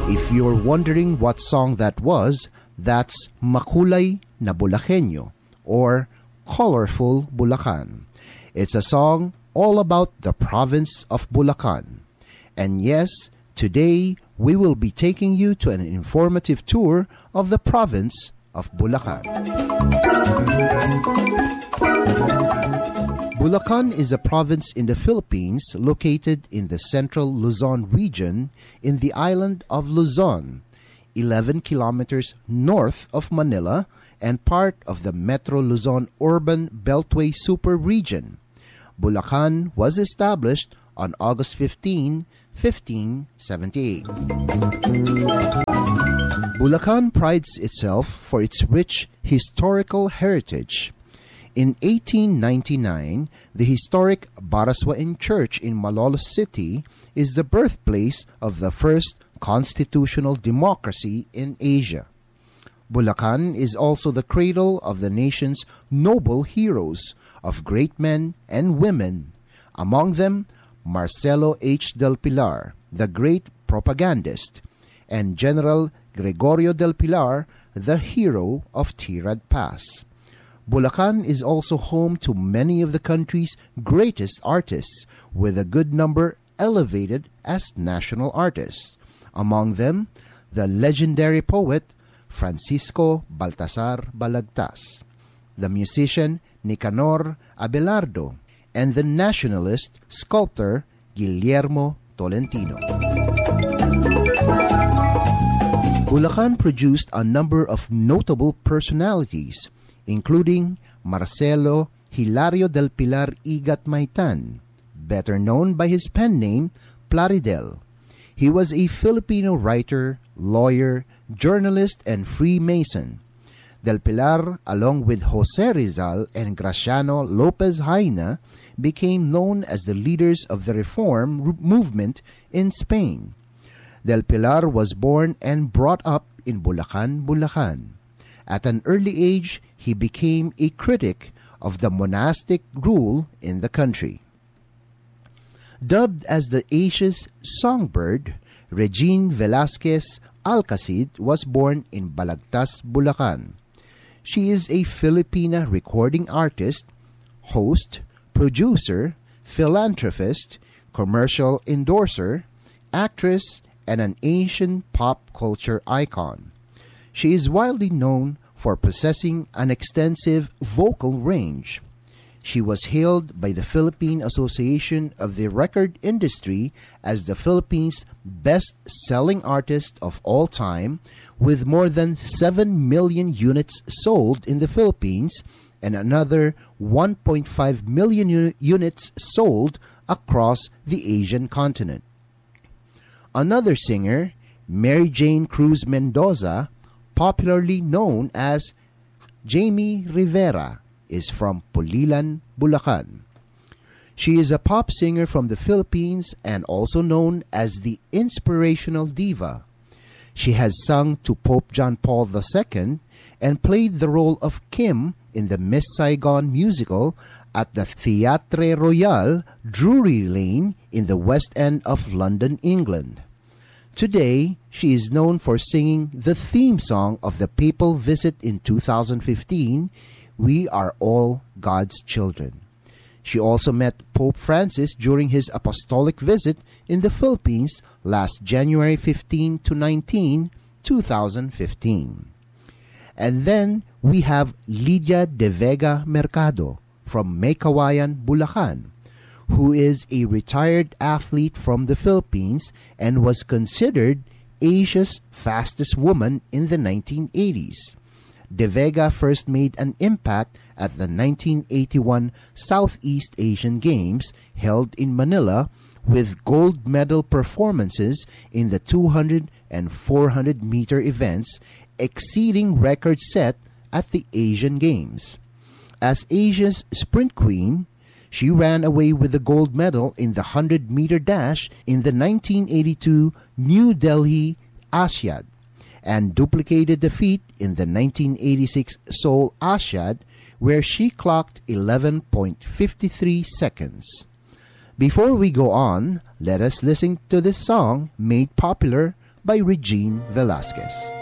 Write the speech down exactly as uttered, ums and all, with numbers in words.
If you're wondering what song that was, that's Makulay na Bulakenyo, or Colorful Bulacan. It's a song all about the province of Bulacan. And yes, today we will be taking you to an informative tour of the province of Bulacan. Bulacan is a province in the Philippines located in the central Luzon region in the island of Luzon, eleven kilometers north of Manila and part of the Metro Luzon Urban Beltway Super Region. Bulacan was established on August fifteenth, fifteen seventy-eight. Bulacan prides itself for its rich historical heritage. In eighteen ninety-nine, the historic Baraswain Church in Malolos City is the birthplace of the first constitutional democracy in Asia. Bulacan is also the cradle of the nation's noble heroes, of great men and women, among them Marcelo H. del Pilar, the great propagandist, and General Gregorio del Pilar, the hero of Tirad Pass. Bulacan is also home to many of the country's greatest artists, with a good number elevated as national artists. Among them, the legendary poet Francisco Baltasar Balagtas, the musician Nicanor Abelardo, and the nationalist sculptor Guillermo Tolentino. Bulacan produced a number of notable personalities, including Marcelo Hilario del Pilar Igat Maitan, better known by his pen name Plaridel. He was a Filipino writer, lawyer, journalist, and Freemason. Del Pilar, along with Jose Rizal and Graciano Lopez Haina, became known as the leaders of the reform movement in Spain. Del Pilar was born and brought up in Bulacan, Bulacan. At an early age, he became a critic of the monastic rule in the country. Dubbed as the Asia's songbird, Regine Velasquez Alcacid was born in Balagtas, Bulacan. She is a Filipina recording artist, host, producer, philanthropist, commercial endorser, actress, and an Asian pop culture icon. She is widely known for possessing an extensive vocal range. She was hailed by the Philippine Association of the Record Industry as the Philippines' best-selling artist of all time, with more than seven million units sold in the Philippines and another one point five million u- units sold across the Asian continent. Another singer, Mary Jane Cruz Mendoza, popularly known as Jamie Rivera, is from Pulilan, Bulacan. She is a pop singer from the Philippines and also known as the Inspirational Diva. She has sung to Pope John Paul the Second and played the role of Kim in the Miss Saigon musical at the Theatre Royal, Drury Lane, in the West End of London, England. Today, she is known for singing the theme song of the papal visit in two thousand fifteen, We Are All God's Children. She also met Pope Francis during his apostolic visit in the Philippines last January fifteenth to nineteenth, two thousand fifteen. And then we have Lydia De Vega Mercado from Maykawayan, Bulacan, who is a retired athlete from the Philippines and was considered Asia's fastest woman in the nineteen eighties. De Vega first made an impact at the nineteen eighty-one Southeast Asian Games held in Manila with gold medal performances in the two hundred and four hundred meter events, exceeding records set at the Asian Games. As Asia's sprint queen, she ran away with the gold medal in the one hundred meter dash in the nineteen eighty-two New Delhi Asiad, and duplicated the feat in the nineteen eighty-six Seoul Asiad, where she clocked eleven point five three seconds. Before we go on, let us listen to this song made popular by Regine Velasquez.